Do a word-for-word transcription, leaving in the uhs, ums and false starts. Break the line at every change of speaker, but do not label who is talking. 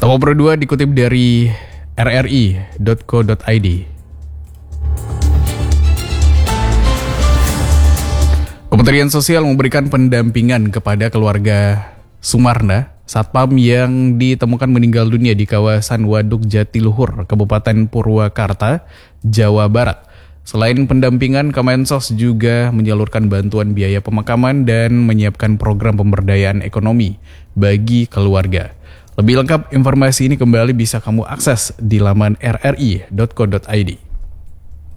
Top Opera dua dikutip dari r r i dot co dot i d. Kementerian Sosial memberikan pendampingan kepada keluarga Sumarna, satpam yang ditemukan meninggal dunia di kawasan Waduk Jatiluhur, Kabupaten Purwakarta, Jawa Barat. Selain pendampingan, Kemensos juga menyalurkan bantuan biaya pemakaman dan menyiapkan program pemberdayaan ekonomi bagi keluarga. Lebih lengkap informasi ini kembali bisa kamu akses di laman r r i dot co dot i d.